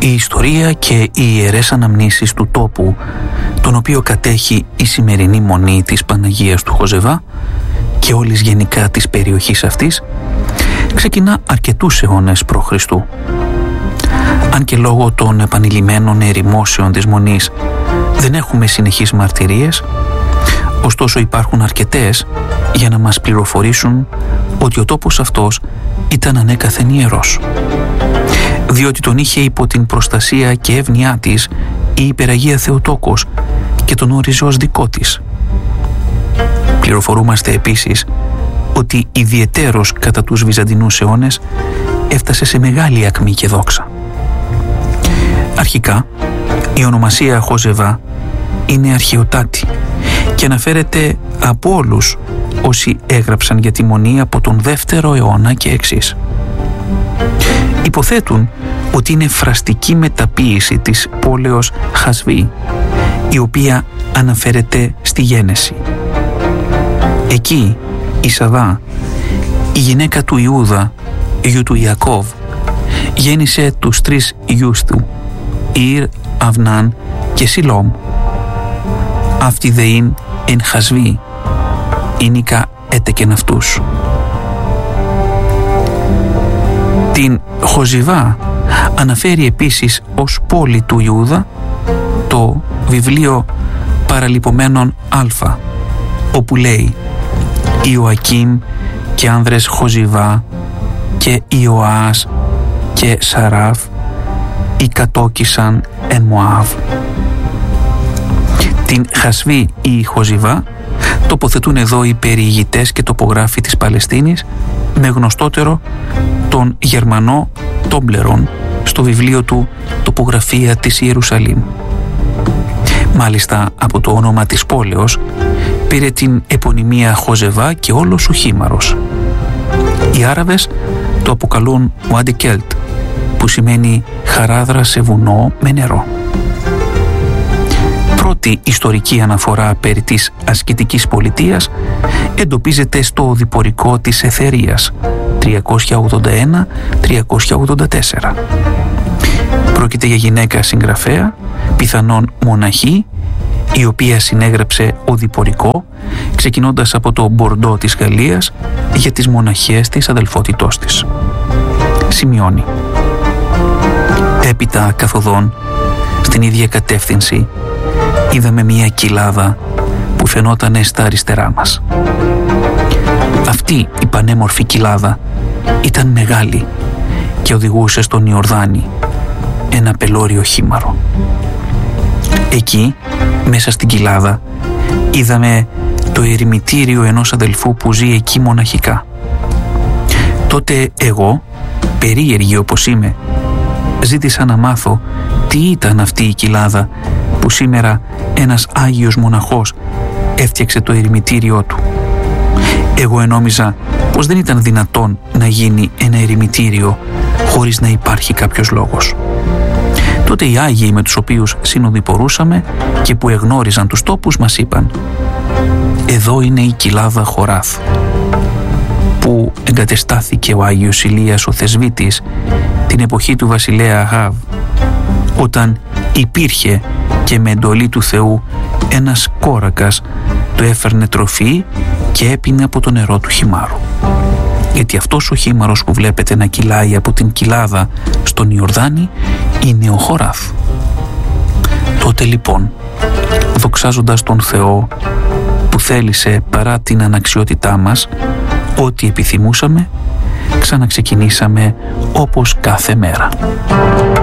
Η ιστορία και οι ιερές αναμνήσεις του τόπου, τον οποίο κατέχει η σημερινή μονή της Παναγίας του Χοζεβά και όλης γενικά της περιοχής αυτής, ξεκινά αρκετούς αιώνες π.Χ. Αν και λόγω των επανειλημμένων ερημώσεων της μονής δεν έχουμε συνεχείς μαρτυρίες, ωστόσο υπάρχουν αρκετές για να μας πληροφορήσουν ότι ο τόπος αυτός ήταν ανέκαθεν ιερός, διότι τον είχε υπό την προστασία και εύνοιά της η Υπεραγία Θεοτόκος και τον όριζε ως δικό της. Πληροφορούμαστε επίσης ότι ιδιαιτέρως κατά τους Βυζαντινούς αιώνες έφτασε σε μεγάλη ακμή και δόξα. Αρχικά, η ονομασία Χοζεβά είναι αρχαιοτάτη και αναφέρεται από όλους όσοι έγραψαν για τη μονή από τον 2ο αιώνα και εξής. Υποθέτουν ότι είναι φραστική μεταποίηση της πόλεως Χασβή, η οποία αναφέρεται στη Γένεση. Εκεί η Σαβά, η γυναίκα του Ιούδα, γιου του Ιακώβ, γέννησε τους 3 γιους του, Ιρ, Αυνάν και Σιλόμ. Αυτή δεήν εν Χασβή, ίνικα έτεκεν αυτούς. Την Χοζιβά αναφέρει επίσης ως πόλη του Ιούδα το βιβλίο Παραλυπωμένων Α, όπου λέει Ιωακίμ και άνδρες Χοζιβά και Ιωάς και Σαράφ κατόκισαν εν Μωάβ. Την Χασβή ή Χοζιβά τοποθετούν εδώ οι περιηγητές και τοπογράφοι της Παλαιστίνης, με γνωστότερο τον Γερμανό Τόμπλερον στο βιβλίο του «Τοπογραφία της Ιερουσαλήμ». Μάλιστα από το όνομα της πόλεως πήρε την επωνυμία Χοζεβά και όλος ο χήμαρος. Οι Άραβες το αποκαλούν Ουάντι Κέλτ, που σημαίνει χαράδρα σε βουνό με νερό. Πρώτη ιστορική αναφορά περί της ασκητικής πολιτείας εντοπίζεται στο διπορικό της Εθερίας 381-384. Πρόκειται για γυναίκα συγγραφέα, πιθανόν μοναχή, η οποία συνέγραψε οδηπορικό ξεκινώντας από το Μπορντό της Γαλλίας για τις μοναχές της αδελφότητός της. Σημειώνει: έπειτα καθοδόν στην ίδια κατεύθυνση είδαμε μία κοιλάδα που φαινότανε στα αριστερά μας. Αυτή η πανέμορφη κοιλάδα ήταν μεγάλη και οδηγούσε στον Ιορδάνη, ένα πελώριο χήμαρο. Εκεί, μέσα στην κοιλάδα, είδαμε το ερημητήριο ενός αδελφού που ζει εκεί μοναχικά. Τότε εγώ, περίεργη όπως είμαι, ζήτησα να μάθω τι ήταν αυτή η κοιλάδα που σήμερα ένας Άγιος μοναχός έφτιαξε το ερημητήριό του. Εγώ ενόμιζα πως δεν ήταν δυνατόν να γίνει ένα ερημητήριο χωρίς να υπάρχει κάποιος λόγος. Τότε οι Άγιοι με τους οποίους συνοδοιπορούσαμε και που εγνώριζαν τους τόπους μας είπαν: εδώ είναι η κοιλάδα Χοράθ, που εγκατεστάθηκε ο Άγιος Ηλίας ο Θεσβήτης την εποχή του βασιλέα Αχάβ, όταν υπήρχε και με εντολή του Θεού ένας κόρακας του έφερνε τροφή και έπινε από το νερό του χυμάρου. Γιατί αυτός ο χήμαρος που βλέπετε να κυλάει από την κοιλάδα στον Ιορδάνη είναι ο Χοράθ. Τότε λοιπόν, δοξάζοντας τον Θεό που θέλησε παρά την αναξιότητά μας ό,τι επιθυμούσαμε, ξαναξεκινήσαμε όπως κάθε μέρα.